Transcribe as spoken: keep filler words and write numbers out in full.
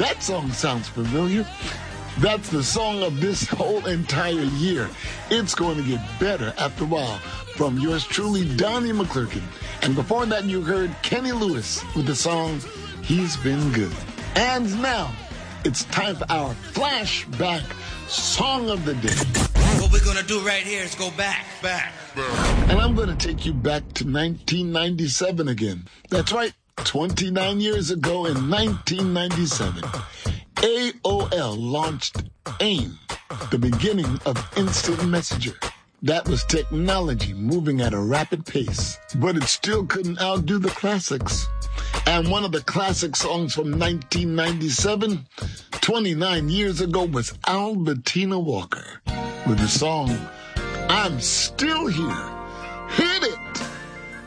That song sounds familiar. That's the song of this whole entire year. It's going to get better after a while. From yours truly, Donnie McClurkin. And before that, you heard Kenny Lewis with the song, He's Been Good. And now, it's time for our flashback song of the day. What we're going to do right here is go back, back, back. And I'm going to take you back to nineteen ninety-seven again. That's right, twenty-nine years ago in nineteen ninety-seven. A O L launched AIM, the beginning of Instant Messenger. That was technology moving at a rapid pace, but it still couldn't outdo the classics. And one of the classic songs from nineteen ninety-seven, twenty-nine years ago, was Albertina Walker with the song, I'm Still Here. Hit it!